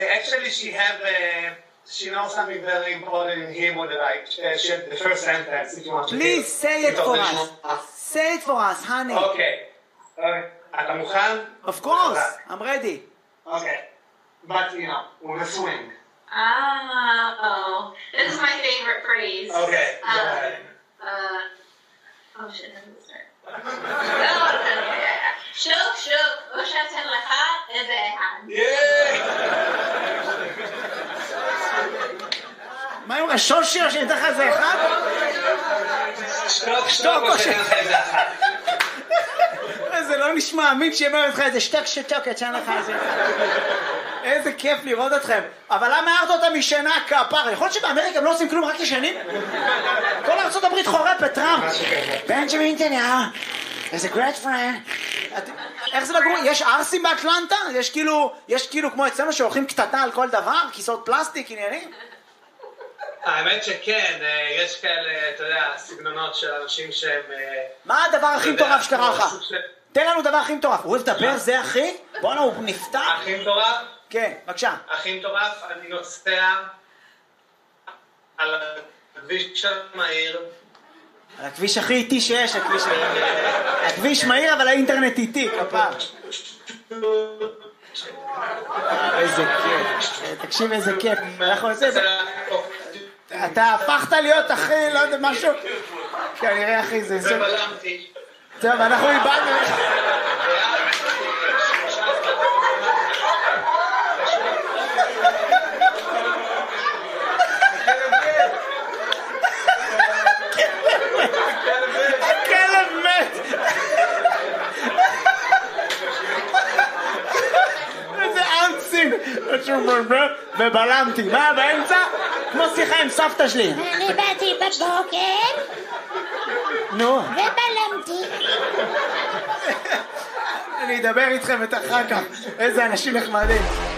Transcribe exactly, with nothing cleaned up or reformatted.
actually, she have uh, she knows something very important in Hebrew that I uh, shared the first sentence. If you want to Please hear. say it for us. Say it for us, honey. Okay. Okay. אתה מוכן? Of course, I'm ready. Okay. But you know, with a swing. Oh, this is my favorite phrase. Okay. Go Um, ahead. uh, oh shit, how does it start? No, no, no, yeah, yeah. שוק, שוק, או שאתן לך איזה אחד. מה עם השושי או שניתן לך איזה אחד? שטוק, שטוק, או שאין לך איזה אחד. זה לא נשמע אמין שיאמר לך איזה שטק שטוקת שאין לך איזה אחד. איזה כיף לראות אתכם. אבל למה הערת אותה משנה כפר? יכול להיות שבאמריקה הם לא עושים כלום רק ישנים? כל ארצות הברית חורפת, טראמפ. בנג'מין נתניהו. איזה גרט פרנד. איך זה לגור? יש ארסים באטלנטה? יש כאילו, יש כאילו כמו אצלנו שהולכים קטטה על כל דבר? כיסאות פלסטיק, עניינים? האמת שכן, יש כאלה, אתה יודע, סגנונות של אנשים שהם... מה הדבר הכי מטורף שקרה לך? תן לנו דבר הכי מטורף. הוא אוהב לדבר, זה אחי? בוא'נה, הוא נפתח. הכי מטורף? כן, בבקשה. הכי מטורף, אני נוסע על הכביש המהיר. על הכביש הכי איטי שיש, הכביש... הכביש מהיר, אבל האינטרנט איטי, כפר. איזה כיף. תקשיב איזה כיף. אנחנו עושים... אתה הפכת להיות אחי, לא יודע, משהו... כנראה אחי, זה... ובלמתי. טוב, אנחנו איבדנו... הכלב מת! איזה אנסים! ובלמתי, מה באמצע? כמו שיחה עם סבתא שלי. אני באתי בבוקר נו. ובלמתי. אני אדבר איתכם את אחר כך. איזה אנשים נחמדים.